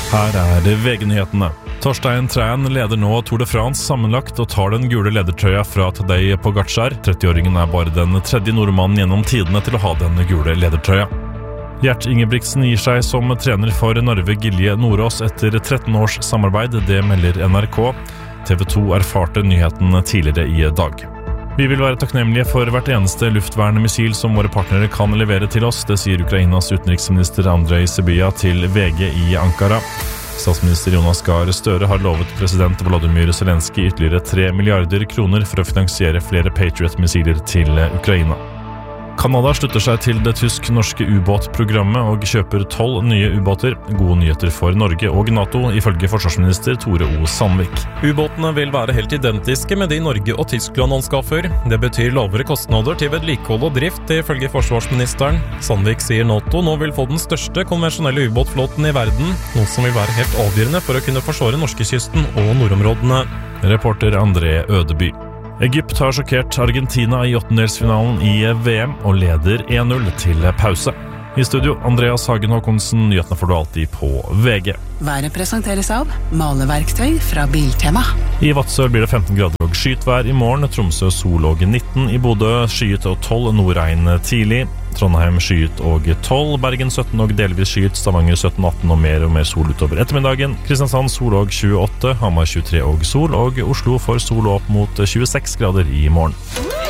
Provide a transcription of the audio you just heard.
Her det VG-nyhetene. Torstein Træn leder nå Tour de France sammenlagt og tar den gule ledertrøya fra Tadej Pogačar. 30-åringen bare den tredje nordmannen gjennom tidene til å ha den gule ledertrøya. Gjert Ingebrigtsen gir seg som trener for Narve Gilje Nordås etter 13 års samarbeid, det melder NRK. TV 2 erfarte nyheten tidligere i dag. Vi vil være takknemlige for hvert eneste luftvernmissil som våre partnere kan levere til oss, det sier Ukrainas utenriksminister Andrej Sybiha til VG i Ankara. Statsminister Jonas Gahr Støre har lovet president Volodymyr Zelenskyj ytterligere 3 milliarder kroner for å finansiere flere Patriot-missiler til Ukraina. Kanada slutter seg til det tysk-norske ubåtprogrammet og kjøper 12 nye ubåter. Gode nyheter for Norge og NATO, ifølge forsvarsminister Tore O. Sandvik. Ubåtene vil være helt identiske med de Norge og Tyskland anskaffer. Det betyr lavere kostnader til vedlikehold og drift, ifølge forsvarsministeren. Sandvik sier NATO nå vil få den største konvensjonelle ubåtflåten i verden, noe som vil være helt avgjørende for å kunne forsvare norskekysten og nordområdene. Reporter André Ødeby. Egypt har sjokkert Argentina i åttendelsfinalen i VM og leder 1-0 til pause. I studio, Andreas Hagen Håkonsen, nyhetene får du alltid på VG. Været presenteres av maleverktøy fra Biltema. I Vadsø blir det 15 grader og skytvær i morgen. Tromsø sol og 19, i Bodø skyet og 12, nordregn tidlig. Trondheim skyet og 12, Bergen 17 og delvis skyet, Stavanger 17-18 og mer sol utover ettermiddagen. Kristiansand sol og 28, Hamar 23 og sol, og Oslo får sol opp mot 26 grader i morgen.